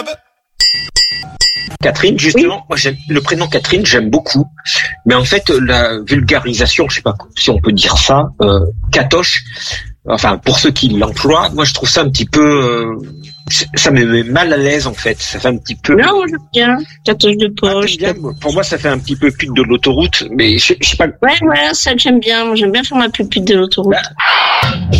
Catherine, justement, moi j'aime le prénom Catherine, j'aime beaucoup, mais en fait la vulgarisation, je sais pas si on peut dire ça, Catoche, enfin pour ceux qui l'emploient, moi je trouve ça un petit peu, ça me met mal à l'aise en fait, ça fait un petit peu. Non, j'aime bien, Catoche de poche. Bien, pour moi ça fait un petit peu pute de l'autoroute, mais je sais pas. Ouais, ça j'aime bien, moi j'aime bien faire ma pupute de l'autoroute.